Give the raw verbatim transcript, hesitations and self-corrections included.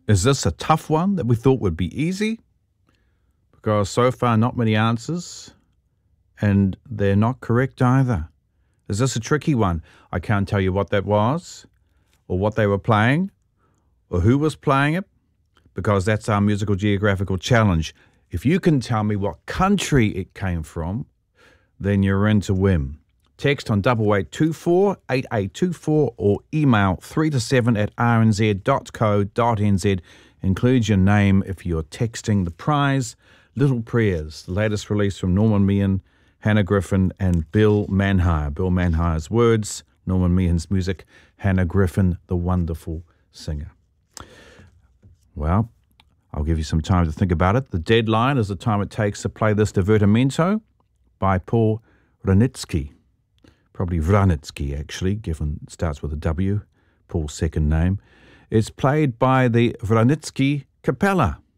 Is this a tough one that we thought would be easy? Because so far not many answers, and they're not correct either. Is this a tricky one? I can't tell you what that was, or what they were playing, or who was playing it, because that's our musical geographical challenge. If you can tell me what country it came from, then you're in to win. Text on double eight two four, eight eight two four or email three to seven at r n z dot co dot n z. Include your name if you're texting the prize. Little Prayers, the latest release from Norman Meehan, Hannah Griffin and Bill Manhire. Bill Manhire's words, Norman Meehan's music, Hannah Griffin, the wonderful singer. Well, I'll give you some time to think about it. The deadline is the time it takes to play this Divertimento by Paul Wranitzky. Probably Wranitzky, actually, given it starts with a W, Paul's second name. It's played by the Wranitzky Capella.